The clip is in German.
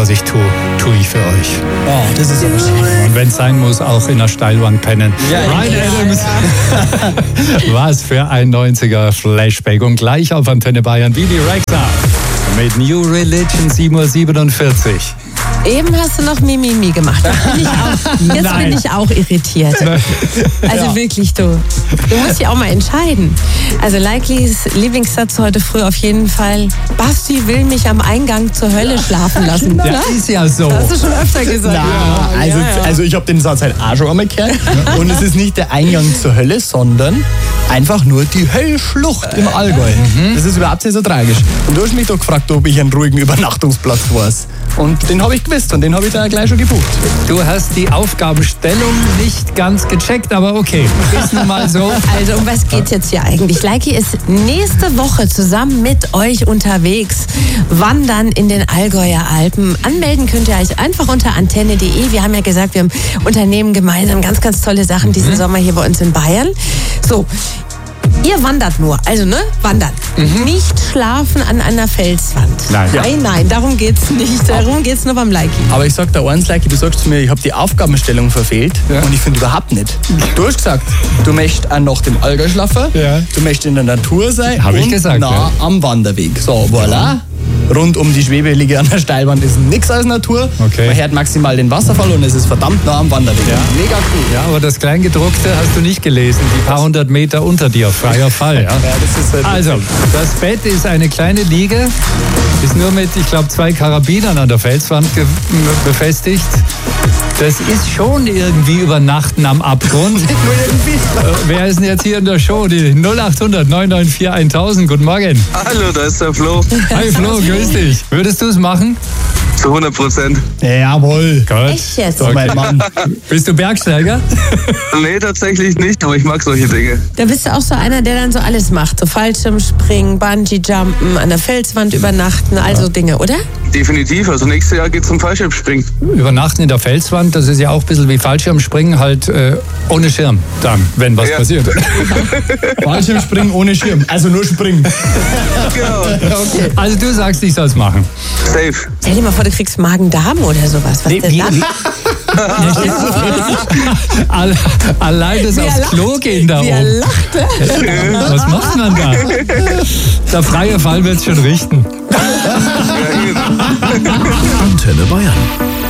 was ich tue ich für euch. Oh, das ist aber schön. Und wenn es sein muss, auch in der Steilwand pennen. Ja, Ryan Adams. Was für ein 90er Flashback. Und gleich auf Antenne Bayern Bibi Rexha mit New Religion 7:47 Uhr. Eben hast du noch Mimimi gemacht. Jetzt bin ich auch irritiert. Also wirklich, du musst dich auch mal entscheiden. Also Likelys Lieblingssatz heute früh auf jeden Fall: Basti will mich am Eingang zur Hölle schlafen lassen. Ja, ist ja so. Das hast du schon öfter gesagt. Also ich habe den Satz halt auch schon einmal gehört. Und es ist nicht der Eingang zur Hölle, sondern einfach nur die Höllschlucht im Allgäu. Das ist überhaupt nicht so tragisch. Und du hast mich doch gefragt, ob ich einen ruhigen Übernachtungsplatz weiß. Und den habe ich gewusst und den habe ich da gleich schon gebucht. Du hast die Aufgabenstellung nicht ganz gecheckt, aber okay, ist nun mal so. Also um was geht's jetzt hier eigentlich? Liky ist nächste Woche zusammen mit euch unterwegs, wandern in den Allgäuer Alpen. Anmelden könnt ihr euch einfach unter antenne.de. Wir haben ja gesagt, wir unternehmen gemeinsam ganz, ganz tolle Sachen diesen Sommer hier bei uns in Bayern. So. Ihr wandert nur, also wandern. Nicht schlafen an einer Felswand. Nein, darum geht's nicht. Darum geht's nur beim Liky. Aber ich sag da eins, Liky, du sagst zu mir, ich habe die Aufgabenstellung verfehlt. Ja. Und ich finde überhaupt nicht. Du hast gesagt, du möchtest auch nach dem Allgäu schlafen, du möchtest in der Natur sein hab ich gesagt, nah am Wanderweg. So, voilà. Rund um die Schwebeliege an der Steilwand ist nichts als Natur. Okay. Man hört maximal den Wasserfall und es ist verdammt nah am Wanderweg. Ja. Mega cool. Ja, aber das Kleingedruckte hast du nicht gelesen. Die paar hundert Meter unter dir, freier Fall. Ja? Das ist halt also, das Bett ist eine kleine Liege, ist nur mit, ich glaube, 2 Karabinern an der Felswand befestigt. Das ist schon irgendwie Übernachten am Abgrund. Wer ist denn jetzt hier in der Show? Die 0800 994 1000. Guten Morgen. Hallo, da ist der Flo. Hi Flo, grüß dich. Würdest du es machen? Zu 100%. Jawohl. Gut. Echt jetzt? So, mein Mann. Bist du Bergsteiger? Nee, tatsächlich nicht, aber ich mag solche Dinge. Da bist du auch so einer, der dann so alles macht. So Fallschirmspringen, Bungee-Jumpen, an der Felswand übernachten, also Dinge, oder? Definitiv, also nächstes Jahr geht's zum Fallschirmspringen. Übernachten in der Felswand, das ist ja auch ein bisschen wie Fallschirmspringen, halt ohne Schirm dann, wenn was passiert. Fallschirmspringen ohne Schirm, also nur springen. Genau. Okay. Also du sagst, ich soll es machen. Safe. Stell dir mal vor, du kriegst Magen-Darm oder sowas. Was denn dann? Allein das aufs Klo gehen da Wie er oben. lachte. Was macht man da? Der freie Fall wird es schon richten. Antenne Bayern.